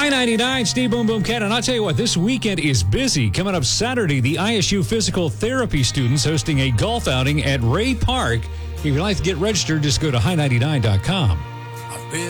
High 99, Steve Boom Boom Cat. And I'll tell you what, this weekend is busy. Coming up Saturday, the ISU physical therapy students hosting a golf outing at Ray Park. If you'd like to get registered, just go to high99.com.